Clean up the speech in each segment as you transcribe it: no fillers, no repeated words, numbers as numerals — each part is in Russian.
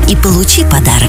и получи подарок.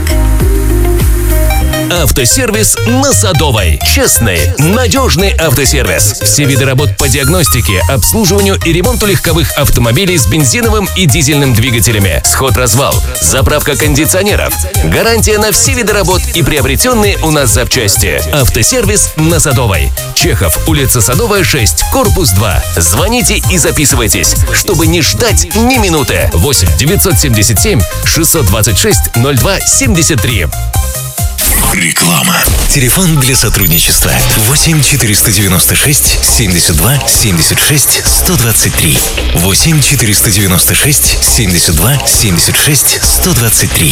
Автосервис на Садовой. Честный, надежный автосервис. Все виды работ по диагностике, обслуживанию и ремонту легковых автомобилей с бензиновым и дизельным двигателями. Сход-развал, заправка кондиционеров. Гарантия на все виды работ и приобретенные у нас запчасти. Автосервис на Садовой. Чехов, улица Садовая, 6, корпус 2. Звоните и записывайтесь, чтобы не ждать ни минуты. 8 977 626 02 73. Реклама. Телефон для сотрудничества 8 496 72 76 123. 8 496 72 76 123.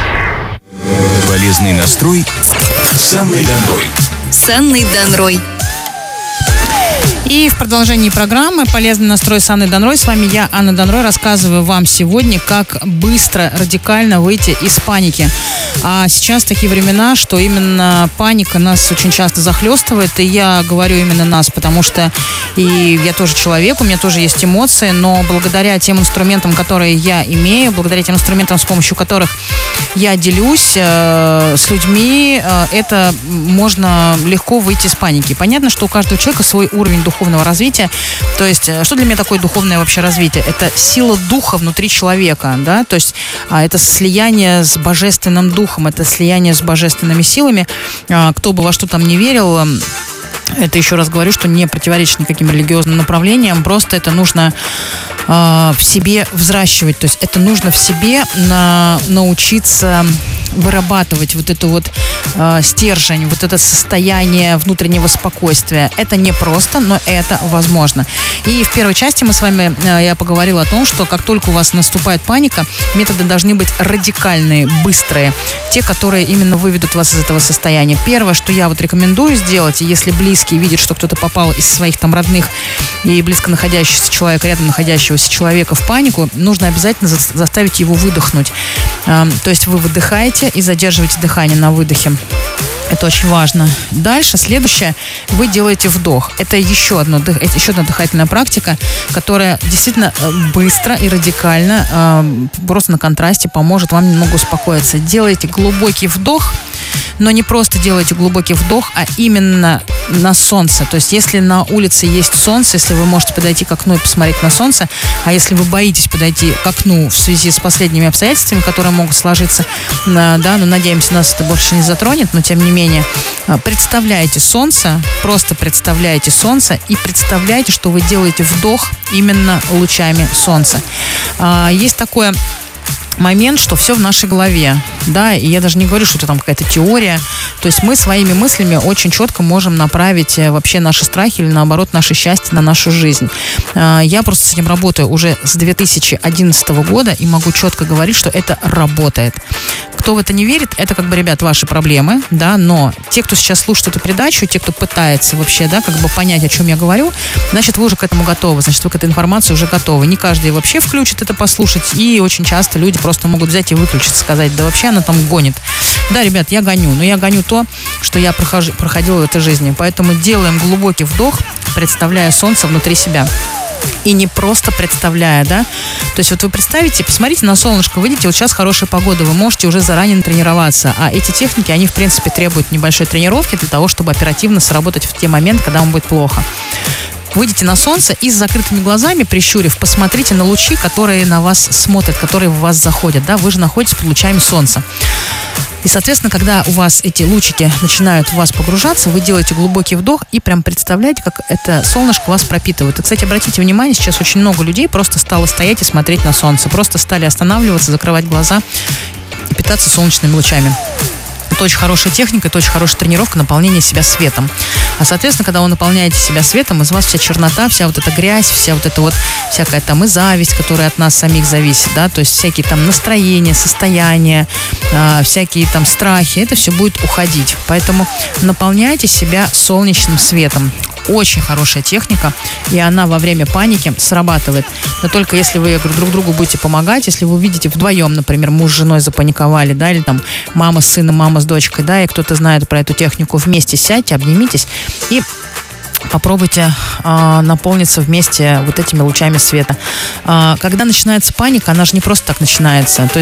Полезный настрой с Анной Донрой. С Анной Донрой. И в продолжении программы «Полезный настрой» с Анной Донрой. С вами я, Анна Донрой, рассказываю вам сегодня, как быстро, радикально выйти из паники. А сейчас такие времена, что именно паника нас очень часто захлестывает. И я говорю именно нас, потому что и я тоже человек, у меня тоже есть эмоции, но благодаря тем инструментам, которые я имею, благодаря тем инструментам, с помощью которых я делюсь с людьми, это можно легко выйти из паники. Понятно, что у каждого человека свой уровень духовного развития. То есть, что для меня такое духовное вообще развитие? Это сила духа внутри человека, да, то есть это слияние с божественным духом, это слияние с божественными силами. Кто бы во что там не верил, это, еще раз говорю, что не противоречит никаким религиозным направлениям, просто это нужно в себе взращивать, то есть это нужно в себе научиться вырабатывать вот эту вот стержень, вот это состояние внутреннего спокойствия. Это непросто, но это возможно. И в первой части мы с вами, я поговорила о том, что как только у вас наступает паника, методы должны быть радикальные, быстрые, те, которые именно выведут вас из этого состояния. Первое, что я вот рекомендую сделать, если близкий видит, что кто-то попал из своих там родных и близко находящегося человека, рядом находящегося человека в панику, нужно обязательно заставить его выдохнуть. То есть вы выдыхаете и задерживаете дыхание на выдохе. Это очень важно. Дальше, следующее, вы делаете вдох. Это еще одна дыхательная практика, которая действительно быстро и радикально, просто на контрасте поможет вам немного успокоиться. Делайте глубокий вдох, но не просто делайте глубокий вдох, а именно на солнце. То есть, если на улице есть солнце, если вы можете подойти к окну и посмотреть на солнце, а если вы боитесь подойти к окну в связи с последними обстоятельствами, которые могут сложиться, да, но надеемся, нас это больше не затронет, но тем не менее, представляйте солнце, просто представляйте солнце и представляйте, что вы делаете вдох именно лучами солнца. Есть такое момент, что все в нашей голове, да, и я даже не говорю, что это там какая-то теория, то есть мы своими мыслями очень четко можем направить вообще наши страхи или наоборот наше счастье на нашу жизнь. Я просто с этим работаю уже с 2011 года и могу четко говорить, что это работает. Кто в это не верит, это как бы, ребят, ваши проблемы, да, но те, кто сейчас слушает эту передачу, те, кто пытается вообще, да, как бы понять, о чем я говорю, значит, вы уже к этому готовы, значит, вы к этой информации уже готовы. Не каждый вообще включит это послушать, и очень часто люди просто могут взять и выключить, сказать, да вообще она там гонит. Да, ребят, я гоню, но я гоню то, что я проходила в этой жизни. Поэтому делаем глубокий вдох, представляя солнце внутри себя. И не просто представляя, да. То есть вот вы представите, посмотрите на солнышко, вы видите, вот сейчас хорошая погода, вы можете уже заранее тренироваться. А эти техники, они в принципе требуют небольшой тренировки для того, чтобы оперативно сработать в те моменты, когда вам будет плохо. Выйдите на солнце и с закрытыми глазами, прищурив, посмотрите на лучи, которые на вас смотрят, которые в вас заходят, да, вы же находитесь под лучами солнца. И, соответственно, когда у вас эти лучики начинают в вас погружаться, вы делаете глубокий вдох и прям представляете, как это солнышко вас пропитывает. И, кстати, обратите внимание, сейчас очень много людей просто стало стоять и смотреть на солнце, просто стали останавливаться, закрывать глаза и питаться солнечными лучами. Это очень хорошая техника, это очень хорошая тренировка наполнения себя светом. А, соответственно, когда вы наполняете себя светом, из вас вся чернота, вся вот эта грязь, вся вот эта вот всякая там и зависть, которая от нас самих зависит, да, то есть всякие там настроения, состояния, всякие там страхи, это все будет уходить. Поэтому наполняйте себя солнечным светом. Очень хорошая техника, и она во время паники срабатывает. Но только если вы друг другу будете помогать, если вы увидите вдвоем, например, муж с женой запаниковали, да, или там мама с сыном, мама с дочкой, да, и кто-то знает про эту технику, вместе сядьте, обнимитесь и попробуйте наполниться вместе вот этими лучами света. Когда начинается паника, она же не просто так начинается. То